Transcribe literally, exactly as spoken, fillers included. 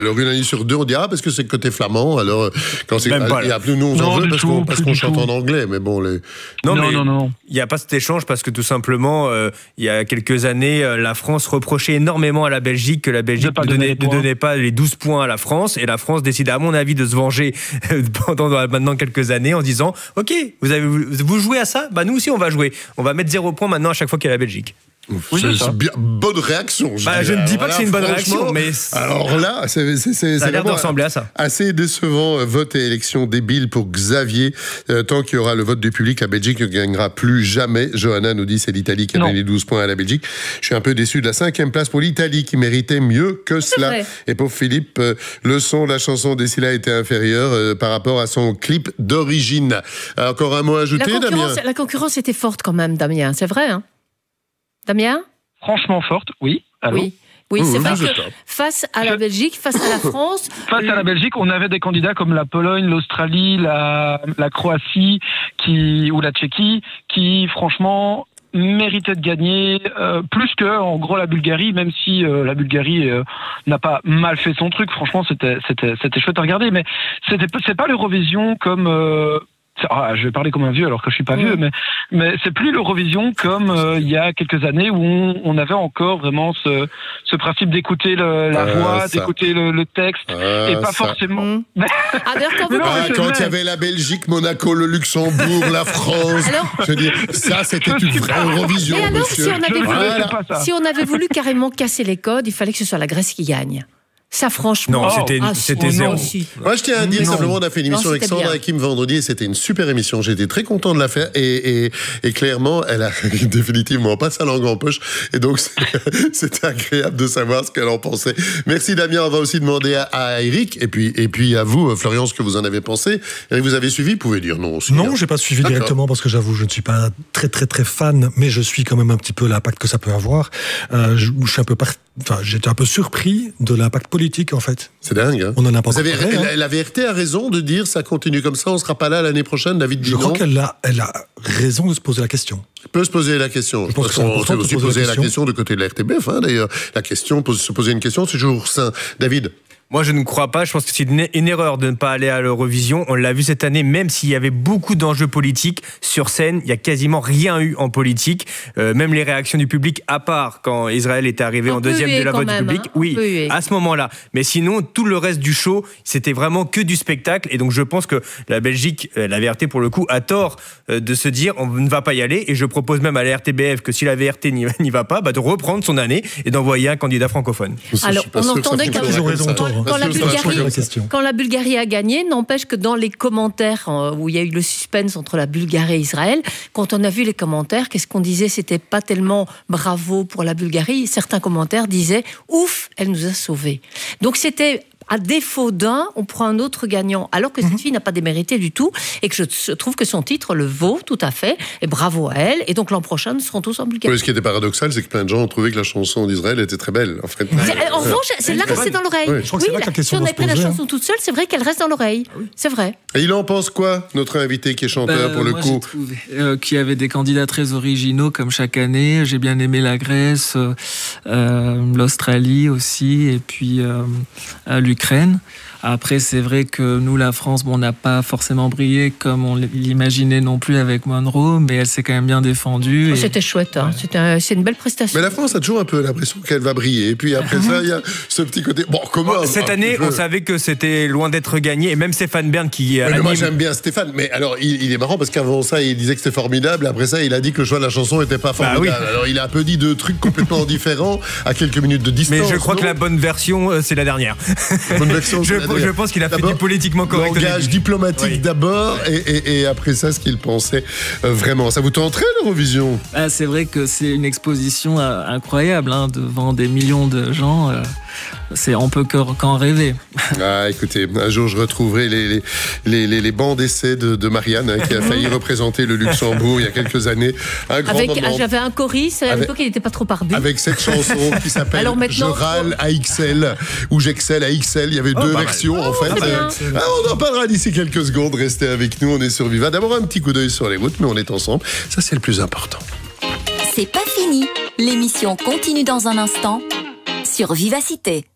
Alors une année sur deux, on dit ah parce que c'est côté flamand. Alors quand c'est il y a plus nous on en veut parce qu'on parce qu'on chante en anglais, mais bon les. Non, non mais non non. Il n'y a pas cet échange parce que tout simplement, euh, il y a quelques années, euh, la France reprochait énormément à la Belgique que la Belgique ne donnait, ne donnait pas les douze points à la France, et la France décide à mon avis de se venger pendant maintenant quelques années en disant ok vous avez vous jouez à ça, bah nous aussi on va jouer, on va mettre zéro point maintenant à chaque fois qu'il y a la Belgique. Oui, c'est, c'est bien, bonne réaction. Je, bah, je ne dis pas que c'est une bonne réaction, mais alors là, c'est, c'est, c'est, ça a l'air de ressembler à ça. Assez décevant, vote et élection débile pour Xavier. Euh, tant qu'il y aura le vote du public, la Belgique ne gagnera plus jamais. Johanna nous dit c'est l'Italie qui a donné les douze points à la Belgique. Je suis un peu déçu de la cinquième place pour l'Italie qui méritait mieux que c'est cela. Vrai. Et pour Philippe, euh, le son, la chanson d'Essila était inférieure euh, par rapport à son clip d'origine. Alors, encore un mot à ajouter, la Damien? La concurrence était forte quand même, Damien. C'est vrai, hein? Damien? Franchement forte, oui. Allô? Oui. Oui, c'est mmh, vrai que face à la Belgique, face à la France... Face à la Belgique, on avait des candidats comme la Pologne, l'Australie, la, la Croatie qui, ou la Tchéquie, qui, franchement, méritaient de gagner euh, plus que, en gros, la Bulgarie, même si euh, la Bulgarie euh, n'a pas mal fait son truc. Franchement, c'était, c'était, c'était chouette à regarder, mais c'était, c'est pas l'Eurovision comme... Euh, Ah, je vais parler comme un vieux alors que je suis pas vieux, mais mais c'est plus l'Eurovision comme euh, il y a quelques années où on, on avait encore vraiment ce ce principe d'écouter le, la ah, voix, ça. d'écouter le, le texte ah, et pas ça. forcément. Mmh. Ah, quand, vous ah, quand il y avait la Belgique, Monaco, le Luxembourg, la France, alors, je veux dire, ça c'était une vraie pas. Eurovision, et alors, monsieur. Si on, avait voulu, voilà. si on avait voulu carrément casser les codes, il fallait que ce soit la Grèce qui gagne. Ça, franchement. Non, c'était, ah, c'était oh, zéro. Moi, je tiens à dire non. simplement, on a fait une émission non, avec Sandra Hakim vendredi et c'était une super émission. J'étais très content de la faire et, et, et clairement, elle a définitivement pas sa langue en poche et donc c'était agréable de savoir ce qu'elle en pensait. Merci Damien, on va aussi demander à, à Eric et puis, et puis à vous, Florian, ce que vous en avez pensé. Eric, vous avez suivi, vous pouvez dire non aussi. Non, hein. j'ai pas suivi D'accord. directement parce que j'avoue, je ne suis pas très très très fan, mais je suis quand même un petit peu l'impact que ça peut avoir. Euh, je, je suis un peu par... enfin, j'étais un peu surpris de l'impact politique en fait. C'est dingue. Hein. On en a pas encore avez, parlé, la, hein. la V R T a raison de dire ça continue comme ça, on ne sera pas là l'année prochaine, David dit Je non. crois qu'elle a, elle a raison de se poser la question. Elle peut se poser la question. Je pense que c'est important de se poser, poser la, question. la question de côté de la R T B F. Hein, d'ailleurs, la question, se poser une question, c'est toujours sain. David? Moi, je ne crois pas. Je pense que c'est une, une erreur de ne pas aller à l'Eurovision. On l'a vu cette année, même s'il y avait beaucoup d'enjeux politiques sur scène, il n'y a quasiment rien eu en politique. Euh, même les réactions du public, à part quand Israël était arrivé un en deuxième de la vote du public, hein, oui, à ce moment-là. Mais sinon, tout le reste du show, c'était vraiment que du spectacle. Et donc, je pense que la Belgique, la V R T pour le coup, a tort de se dire on ne va pas y aller. Et je propose même à la R T B F que si la V R T n'y, n'y va pas, bah, de reprendre son année et d'envoyer un candidat francophone. Alors, on entendait qu'à Quand la, Bulgarie, quand la Bulgarie a gagné, n'empêche que dans les commentaires où il y a eu le suspense entre la Bulgarie et Israël, quand on a vu les commentaires, qu'est-ce qu'on disait? C'était pas tellement bravo pour la Bulgarie. Certains commentaires disaient ouf, elle nous a sauvés. Donc c'était à défaut d'un, on prend un autre gagnant, alors que cette fille n'a pas démérité du tout, et que je trouve que son titre le vaut tout à fait, et bravo à elle, et donc l'an prochain, nous serons tous en Bulgarie. Oui, ce qui était paradoxal, c'est que plein de gens ont trouvé que la chanson d'Israël était très belle, en fait. En revanche, c'est là restée dans l'oreille. Oui, je crois que c'est là que la question si on avait pris la poser, chanson hein. toute seule, c'est vrai qu'elle reste dans l'oreille. Ah oui. C'est vrai. Et il en pense quoi, notre invité qui est chanteur, bah, pour le moi, coup j'ai trouvé euh, qu'il y avait des candidats très originaux, comme chaque année. J'ai bien aimé la Grèce, euh, l'Australie aussi, et puis euh, l'Ukraine. Après, c'est vrai que nous, la France, bon, on n'a pas forcément brillé comme on l'imaginait non plus avec Monroe, mais elle s'est quand même bien défendue. Oh, et... C'était chouette, hein. C'était un, c'est une belle prestation. Mais la France a toujours un peu l'impression qu'elle va briller. Et puis après ça, il y a ce petit côté... Bon, comment bon, Cette année, on savait que c'était loin d'être gagné, et même Stéphane Bern qui... Mais anime... Moi, j'aime bien Stéphane, mais alors, il, il est marrant parce qu'avant ça, il disait que c'était formidable, après ça, il a dit que le choix de la chanson n'était pas formidable. Bah oui. Alors, il a un peu dit deux trucs complètement différents à quelques minutes de distance. Mais je crois non que la bonne version, c'est la dernière. La bonne version, je, la dernière. je pense qu'il a fait du politiquement correct. Langage diplomatique oui. d'abord, et, et, et après ça, ce qu'il pensait euh, vraiment. Ça vous tenterait, l'Eurovision? Ah, c'est vrai que c'est une exposition euh, incroyable, hein, devant des millions de gens. Euh, c'est, on peut qu'en rêver. Ah, écoutez, un jour, je retrouverai les, les, les, les, les bancs d'essai de, de Marianne, hein, qui a failli représenter le Luxembourg il y a quelques années. Un grand avec, moment. J'avais un choriste, à l'époque, il n'était pas trop barbu. Avec cette chanson qui s'appelle Alors maintenant, Je râle à X L, ou J'excelle à X L. Il y avait oh, deux versions, mal. en fait. Oh, ah, on en parlera d'ici quelques secondes. Restez avec nous, on est sur Viva. D'abord, un petit coup d'œil sur les routes, mais on est ensemble. Ça, c'est le plus important. C'est pas fini. L'émission continue dans un instant sur Vivacité.